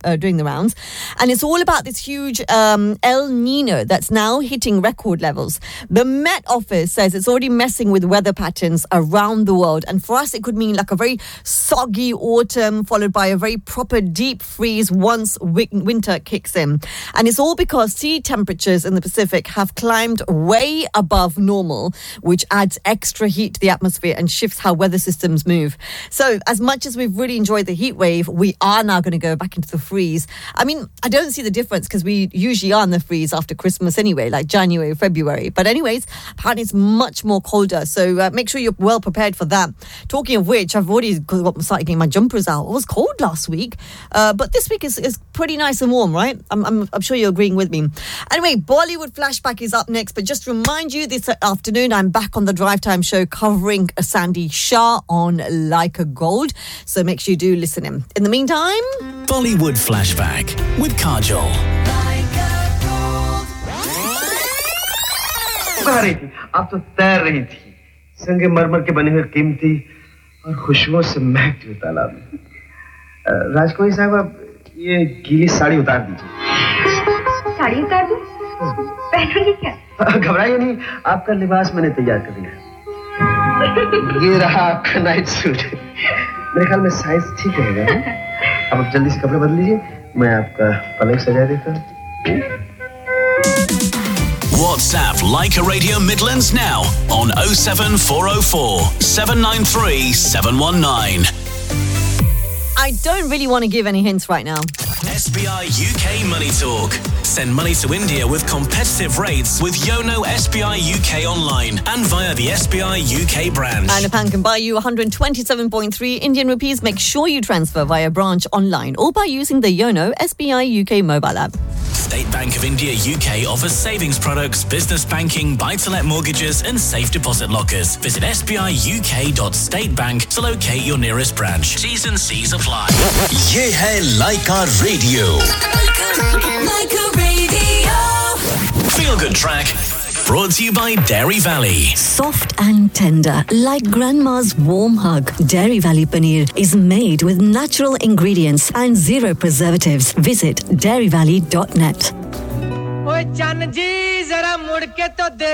doing the rounds. And it's all about this huge El Nino that's now hitting record levels. The Met Office says it's already messing with weather patterns around the world. And for us, it could mean like a very soggy autumn followed by a very proper deep freeze once winter kicks in. And it's all because sea temperatures in the Pacific have climbed way above normal, which adds extra heat to the atmosphere and shifts how weather systems move. So as much as we've really enjoyed the heat wave, we are now going to go back into the freeze. I mean, I don't see the difference because we usually are in the freeze after Christmas anyway, like January, February. But anyways, apparently it's much more colder. So make sure you're well prepared for that. Talking of which, I've already started getting my jumpers out. It was cold last week, but this week is pretty nice and warm, right? I'm sure you're agreeing with me. Anyway, Bollywood Flashback is up next, but just to remind you, this afternoon I'm back on the Drive Time show covering Sandy Shah on Like a Gold. So make sure you do listen in. In the meantime, Bollywood Flashback with Kajol. आप तो तैर रही थी संगमरमर के बने हुए कीमती और खुशबुओं से महकती हुई तालाब में राजकुमारी साहब आप ये गीली साड़ी उतार दीजिए साड़ी उतार दूं पहनोगी क्या घबराइए नहीं आपका लिबास मैंने तैयार कर दिया ये रहा आपका नाइट सूट मेरे ख्याल में साइज ठीक रहेगा अब जल्दी से कपड़े बदल लीजिए मैं आपका पलंग सजा देता हूं WhatsApp Leica Radio Midlands now on 07404 793 719. I don't really want to give any hints right now. SBI UK Money Talk. Send money to India with competitive rates with Yono SBI UK online and via the SBI UK branch. And a pan can buy you 127.3 Indian rupees. Make sure you transfer via branch online or by using the Yono SBI UK mobile app. State Bank of India UK offers savings products, business banking, buy-to-let mortgages and safe deposit lockers. Visit sbiuk.statebank to locate your nearest branch. T's and C's apply. ये है Leica Radio. Leica Radio. Feel good track. Brought to you by Dairy Valley. Soft and tender, like grandma's warm hug. Dairy Valley Paneer is made with natural ingredients and zero preservatives. Visit dairyvalley.net.